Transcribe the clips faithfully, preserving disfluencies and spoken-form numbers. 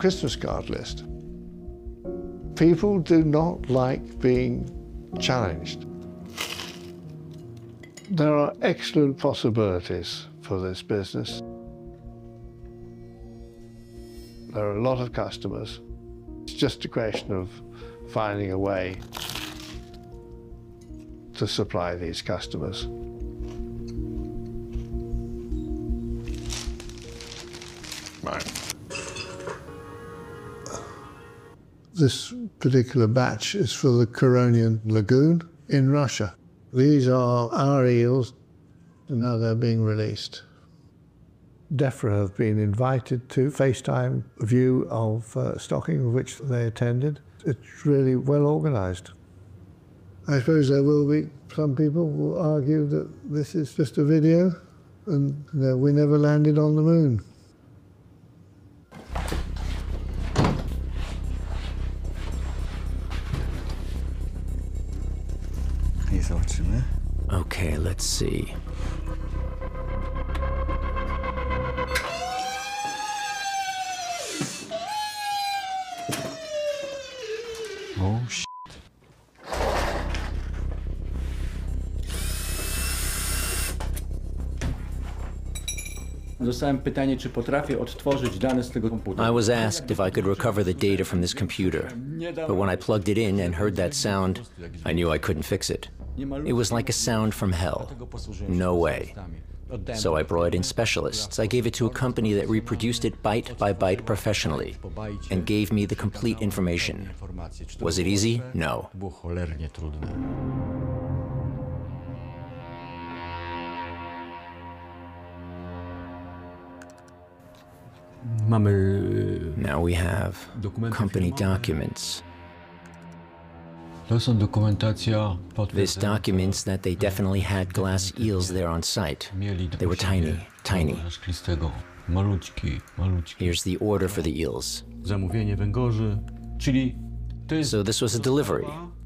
Christmas card list. People do not like being challenged. There are excellent possibilities for this business. There are a lot of customers. It's just a question of finding a way to supply these customers. Right. This particular batch is for the Curonian Lagoon in Russia. These are our eels, and now they're being released. DEFRA have been invited to FaceTime view of uh, stocking, of which they attended. It's really well organised. I suppose there will be some people who will argue that this is just a video and that we never landed on the moon. Okay, let's see. Oh, shit. Dostałem pytanie, czy potrafię odtworzyć dane z tego komputera. I was asked if I could recover the data from this computer, but when I plugged it in and heard that sound, I knew I couldn't fix it. It was like a sound from hell. No way. So I brought in specialists. I gave it to a company that reproduced it byte by byte professionally and gave me the complete information. Was it easy? No. Now we have company documents. This documents that they definitely had glass eels there on site. They were tiny, tiny. Here's the order for the eels. So this was a delivery.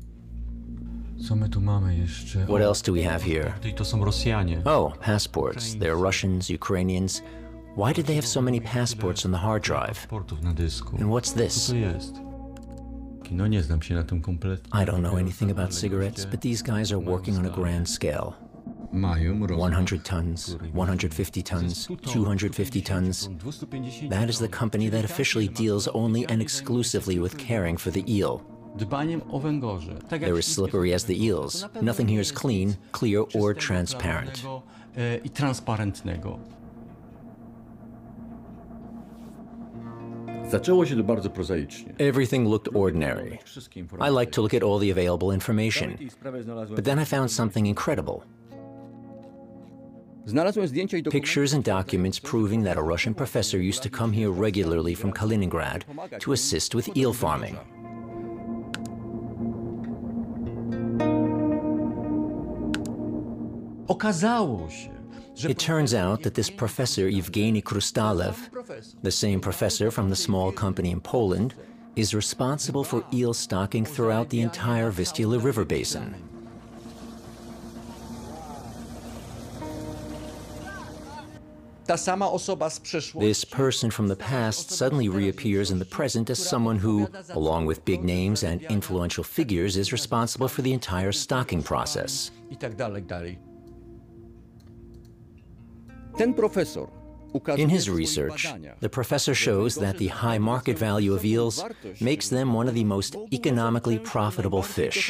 What else do we have here? Oh, passports. They're Russians, Ukrainians. Why did they have so many passports on the hard drive? And what's this? I don't know anything about cigarettes, but these guys are working on a grand scale. one hundred tons, one hundred fifty tons, two hundred fifty tons. That is the company that officially deals only and exclusively with caring for the eel. They're as slippery as the eels. Nothing here is clean, clear, or transparent. Everything looked ordinary. I like to look at all the available information. But then I found something incredible. Pictures and documents proving that a Russian professor used to come here regularly from Kaliningrad to assist with eel farming. It turns out that this professor, Evgeny Krustalev, the same professor from the small company in Poland, is responsible for eel stocking throughout the entire Vistula River basin. This person from the past suddenly reappears in the present as someone who, along with big names and influential figures, is responsible for the entire stocking process. In his research, the professor shows that the high market value of eels makes them one of the most economically profitable fish.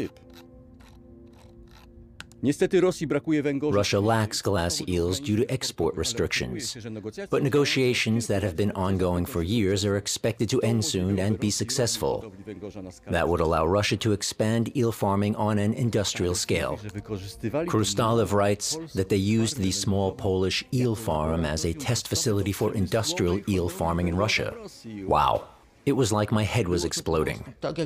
Russia lacks glass eels due to export restrictions, but negotiations that have been ongoing for years are expected to end soon and be successful. That would allow Russia to expand eel farming on an industrial scale. Krustalev writes that they used the small Polish eel farm as a test facility for industrial eel farming in Russia. Wow. It was like my head was exploding.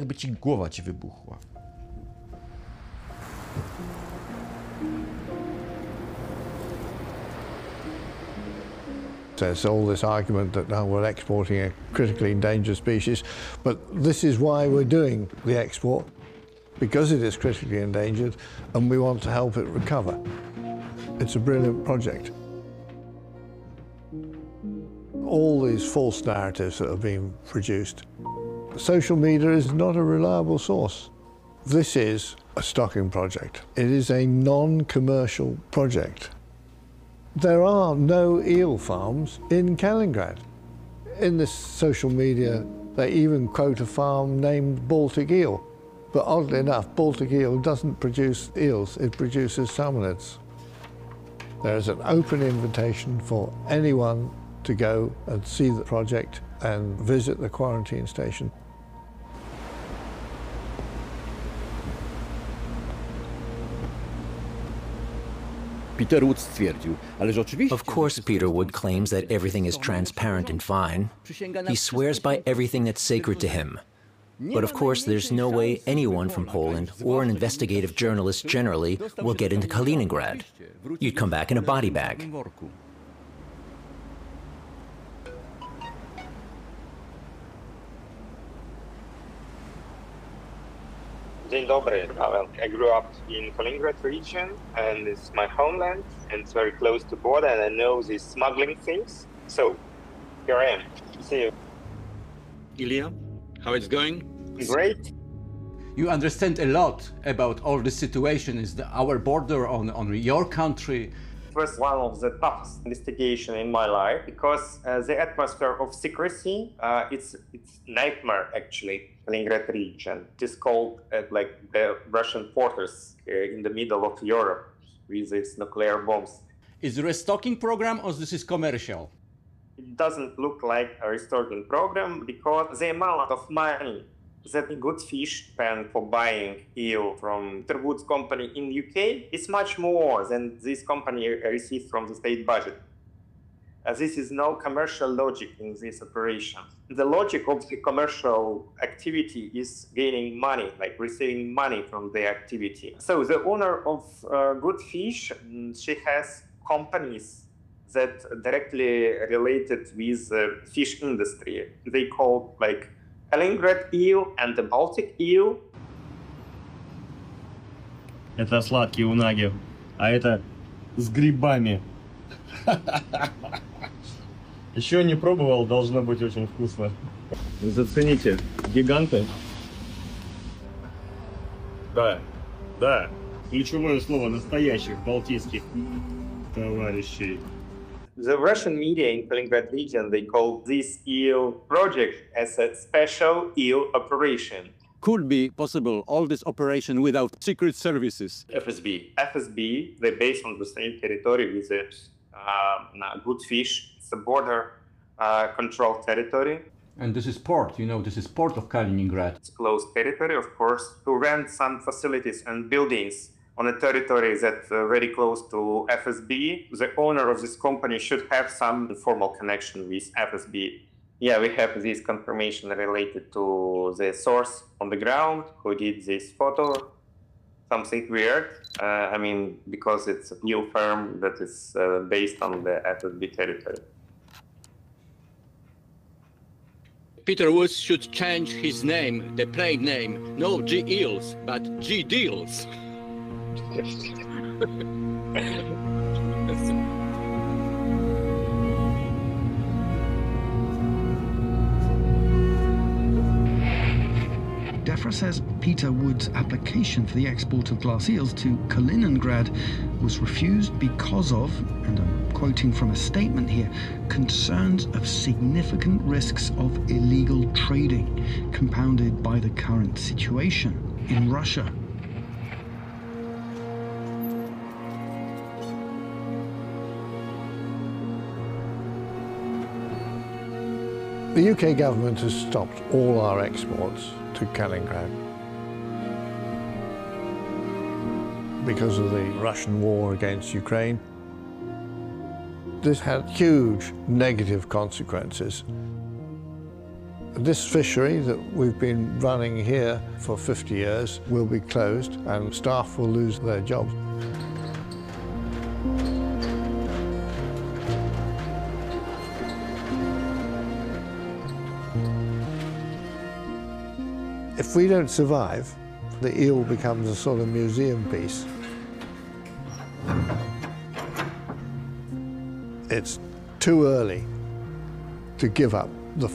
There's all this argument that now we're exporting a critically endangered species, but this is why we're doing the export, because it is critically endangered and we want to help it recover. It's a brilliant project. all these false narratives that are being produced. Social media is not a reliable source. This is a stocking project. It is a non-commercial project. There are no eel farms in Kaliningrad. In this social media, they even quote a farm named Baltic Eel. But oddly enough, Baltic Eel doesn't produce eels, it produces salmonids. There is an open invitation for anyone to go and see the project and visit the quarantine station. Peter Wood stwierdził, ależ oczywiście... Of course, Peter Wood claims that everything is transparent and fine. He swears by everything that's sacred to him. But of course, there's no way anyone from Poland, or an investigative journalist generally, will get into Kaliningrad. You'd come back in a body bag. Dzień dobry. I grew up in Kaliningrad region, and it's my homeland, and it's very close to border, and I know these smuggling things. So, here I am. See you. Ilya, how it's going? Great. You understand a lot about all the situation, is the, our border on, on your country. It was one of the toughest investigation in my life, because uh, the atmosphere of secrecy, uh, it's it's nightmare actually. Kaliningrad region. It is called uh, like the Russian fortress uh, in the middle of Europe with these nuclear bombs. Is there a stocking program or this is commercial? It doesn't look like a restocking program because the amount of money that Good Fish spend for buying eel from Peter Wood's company in U K is much more than this company receives from the state budget. Uh, this is no commercial logic in this operation. The logic of the commercial activity is gaining money, like receiving money from the activity. So the owner of uh, Good Fish, she has companies that directly related with the fish industry. They call like Kaliningrad eel and the Baltic eel. Это сладкие унаги, а это с грибами. Еще не пробовал, должно быть очень вкусно. Зацените, гиганты. Да, да, ключевое слово настоящих балтийских товарищей. The Russian media in Kaliningrad region, they call this eel project as a special eel operation. Could be possible all this operation without secret services. F S B. F S B, they're based on the same territory with the uh, Good Fish. It's a border uh, control territory. And this is port, you know, this is port of Kaliningrad. It's closed territory, of course, to rent some facilities and buildings on a territory that's uh, very close to F S B. The owner of this company should have some informal connection with F S B. Yeah, we have this confirmation related to the source on the ground who did this photo. Something weird. Uh, I mean, because it's a new firm that is uh, based on the F S B territory. Peter Woods should change his name, the plane name. No G Eels, but G Deals. DEFRA says Peter Wood's application for the export of glass eels to Kaliningrad was refused because of, and I'm quoting from a statement here, concerns of significant risks of illegal trading, compounded by the current situation in Russia. The U K government has stopped all our exports to Kaliningrad because of the Russian war against Ukraine. This had huge negative consequences. This fishery that we've been running here for fifty years will be closed and staff will lose their jobs. If we don't survive, the eel becomes a sort of museum piece. It's too early to give up.